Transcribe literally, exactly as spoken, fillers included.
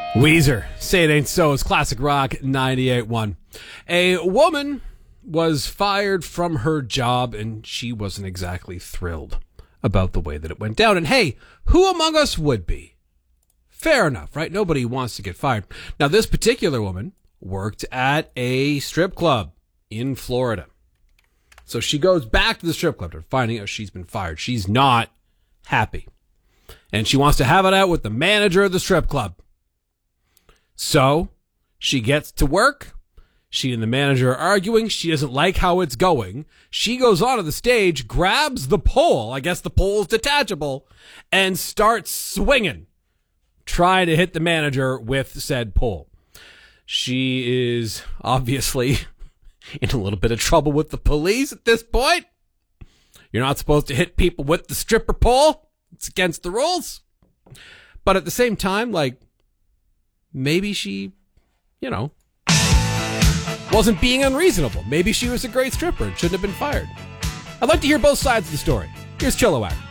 Weezer, Say It Ain't So is Classic Rock ninety-eight point one. A woman was fired from her job, and she wasn't exactly thrilled about the way that it went down. And hey, who among us would be? Fair enough, right? Nobody wants to get fired. Now, this particular woman worked at a strip club in Florida. So she goes back to the strip club to finding out she's been fired. She's not happy. And she wants to have it out with the manager of the strip club. So she gets to work. She and the manager are arguing. She doesn't like how it's going. She goes onto the stage, grabs the pole. I guess the pole's detachable, and starts swinging, trying to hit the manager with said pole. She is obviously in a little bit of trouble with the police at this point. You're not supposed to hit people with the stripper pole. It's against the rules. But at the same time, like, maybe she, you know, wasn't being unreasonable. Maybe she was a great stripper and shouldn't have been fired. I'd like to hear both sides of the story. Here's Chilliwack.